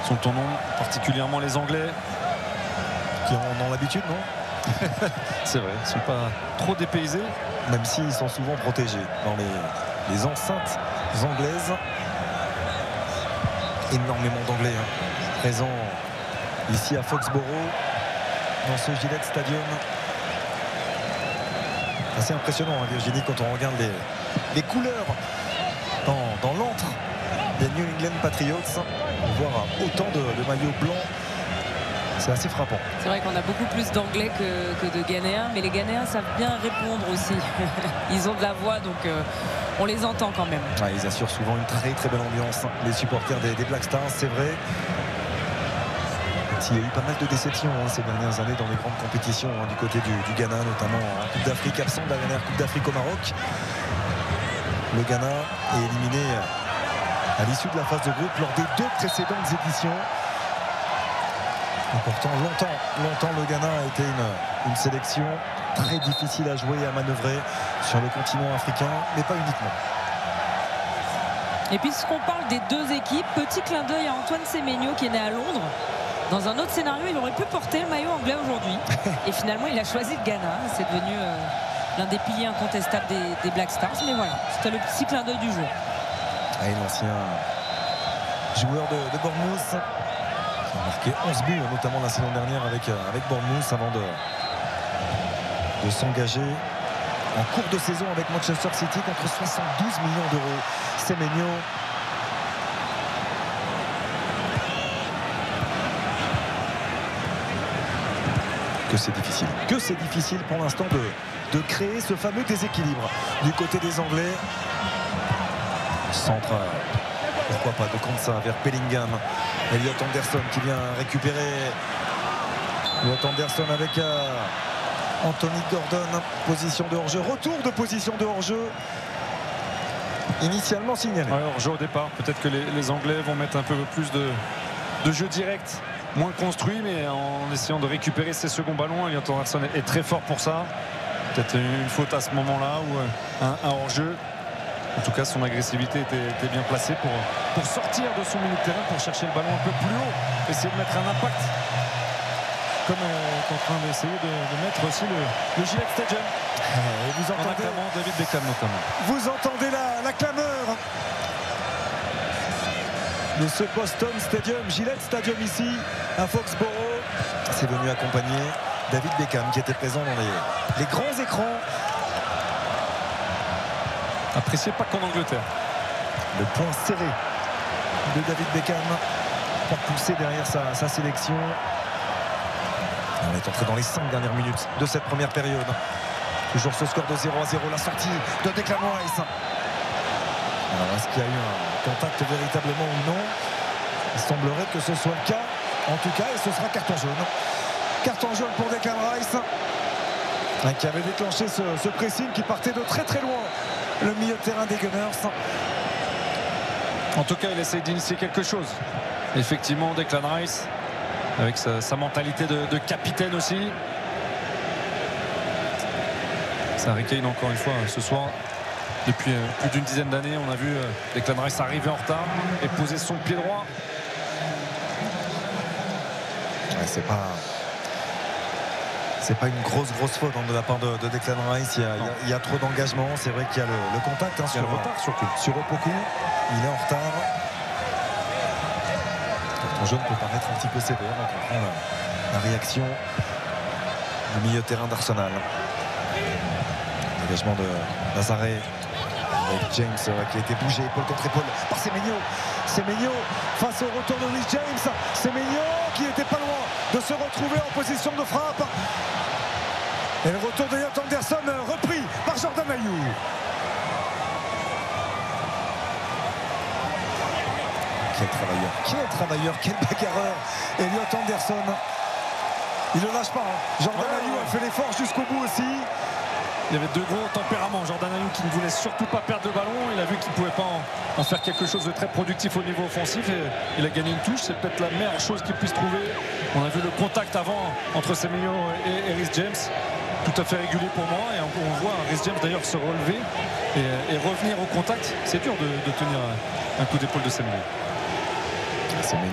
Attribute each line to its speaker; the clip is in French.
Speaker 1: sont en nombre, particulièrement les Anglais.
Speaker 2: Qui en ont l'habitude, non?
Speaker 1: C'est vrai, ils ne sont pas trop dépaysés.
Speaker 2: Même s'ils sont souvent protégés dans les enceintes anglaises. Énormément d'Anglais présents ici à Foxborough, dans ce Gillette Stadium. Assez impressionnant, Virginie, quand on regarde les couleurs dans l'antre des New England Patriots. Voir autant de maillots blancs, c'est assez frappant.
Speaker 3: C'est vrai qu'on a beaucoup plus d'Anglais que de Ghanéens, mais les Ghanéens savent bien répondre aussi. Ils ont de la voix, donc on les entend quand même.
Speaker 2: Ouais, ils assurent souvent une très très belle ambiance, les supporters des Black Stars, c'est vrai. Il y a eu pas mal de déceptions ces dernières années dans les grandes compétitions du côté du Ghana, notamment en Coupe d'Afrique, absent de la dernière Coupe d'Afrique au Maroc. Le Ghana est éliminé à l'issue de la phase de groupe lors des 2 précédentes éditions. Et pourtant, longtemps, le Ghana a été une sélection très difficile à jouer et à manœuvrer sur le continent africain, mais pas uniquement.
Speaker 3: Et puisqu'on parle des 2 équipes, petit clin d'œil à Antoine Semenyo qui est né à Londres. Dans un autre scénario, il aurait pu porter le maillot anglais aujourd'hui. Et finalement, il a choisi le Ghana. C'est devenu l'un des piliers incontestables des Black Stars. Mais voilà, c'était le petit clin d'œil du jour.
Speaker 2: Et l'ancien joueur de Bournemouth qui a marqué 11 buts, notamment la saison dernière avec Bournemouth, avant de s'engager en cours de saison avec Manchester City contre 72 millions d'euros. Semenyo. Que c'est difficile pour l'instant de créer ce fameux déséquilibre du côté des Anglais. Centre, pourquoi pas, de Konsa vers Bellingham. Elliot Anderson qui vient récupérer. Elliot Anderson avec Anthony Gordon, position de hors-jeu, retour de position de hors-jeu initialement signalé.
Speaker 1: Ouais, hors-jeu au départ, peut-être que les Anglais vont mettre un peu plus de jeu direct, moins construit, mais en essayant de récupérer ses seconds ballons. Elliot Anderson est très fort pour ça. Peut-être une faute à ce moment-là ou un hors-jeu. En tout cas, son agressivité était bien placée pour sortir de son milieu de terrain, pour chercher le ballon un peu plus haut, essayer de mettre un impact, comme est en train d'essayer de mettre aussi le Gillette Stadium.
Speaker 2: Et vous entendez
Speaker 1: David Beckham notamment.
Speaker 2: Vous entendez la clameur de ce Boston Stadium, Gillette Stadium ici à Foxborough. C'est venu accompagner David Beckham qui était présent dans les grands écrans.
Speaker 1: Apprécié pas qu'en Angleterre.
Speaker 2: Le point serré de David Beckham pour pousser derrière sa sélection. On est entré dans les 5 dernières minutes de cette première période. Toujours ce score de 0-0, la sortie de Declan Rice. Alors est-ce qu'il y a eu un contact véritablement ou non? Il semblerait que ce soit le cas. En tout cas, et ce sera carton jaune. Carton jaune pour Declan Rice, qui avait déclenché ce pressing qui partait de très très loin. Le milieu de terrain des Gunners.
Speaker 1: En tout cas, il essaie d'initier quelque chose. Effectivement, Declan Rice, avec sa mentalité de capitaine aussi. C'est Harry Kane encore une fois ce soir. Depuis plus d'une dizaine d'années, on a vu Declan Rice arriver en retard et poser son pied droit.
Speaker 2: Ouais, c'est pas une grosse faute de la part de Declan Rice. Il y a trop d'engagement. C'est vrai qu'il y a le contact
Speaker 1: Il y a le retard surtout.
Speaker 2: Sur Opoku. Il est en retard. Carton jaune peut paraître un petit peu sévère. On comprend la réaction du milieu de terrain d'Arsenal. L'engagement de Nazaré avec James qui a été bougé épaule contre épaule par Semenyo. Semenyo face au retour de Reece James. Semenyo qui n'était pas loin de se retrouver en position de frappe. Et le retour de Elliot Anderson repris par Jordan Ayew. Quel travailleur, quel bagarreur. Elliot Anderson, il ne lâche pas. Jordan Ayew a fait l'effort jusqu'au bout aussi.
Speaker 1: Il y avait 2 gros tempéraments. Jordan Ayew qui ne voulait surtout pas perdre le ballon. Il a vu qu'il ne pouvait pas en faire quelque chose de très productif au niveau offensif. Et il a gagné une touche. C'est peut-être la meilleure chose qu'il puisse trouver. On a vu le contact avant entre Semenyo et Reece James. Tout à fait régulier pour moi. Et on voit Reece James d'ailleurs se relever et revenir au contact. C'est dur de tenir un coup d'épaule de Semenyo.